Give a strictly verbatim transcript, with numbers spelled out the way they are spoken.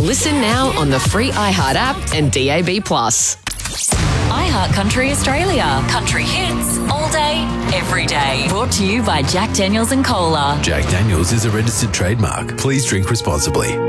Listen now on the free iHeart app and D A B plus. iHeart Country Australia. Country hits all day, every day. Brought to you by Jack Daniels and Cola. Jack Daniels is a registered trademark. Please drink responsibly.